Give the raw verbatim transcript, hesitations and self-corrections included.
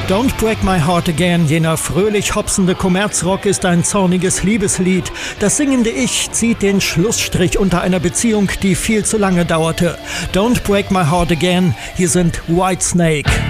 Don't Break My Heart Again, jener fröhlich hopsende Kommerzrock, ist ein zorniges Liebeslied. Das singende Ich zieht den Schlussstrich unter einer Beziehung, die viel zu lange dauerte. Don't Break My Heart Again, hier sind Whitesnake.